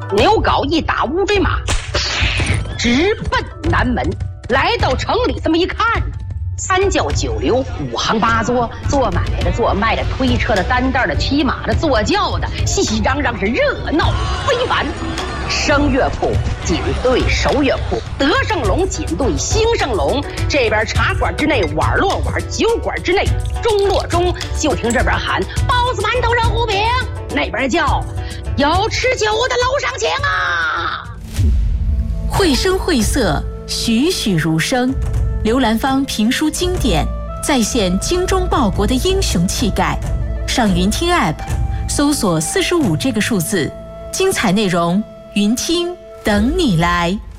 牛皋一打乌骓马，直奔南门。来到城里，这么一看呢，三教九流、五行八作，做买的、做卖的、推车的、担担的、骑马的、坐轿的，熙熙攘攘，是热闹非凡。声乐铺紧对手乐铺，德胜龙紧对兴盛龙。这边茶馆之内碗落碗，酒馆之内盅落盅。就听这边喊包子、馒头、热糊饼，那边叫有吃酒的楼上请啊！ 绘声绘色，栩栩如生。刘兰芳评书经典，再现精忠报国的英雄气概。上云听 App 搜索45这个数字，精彩内容云听等你来。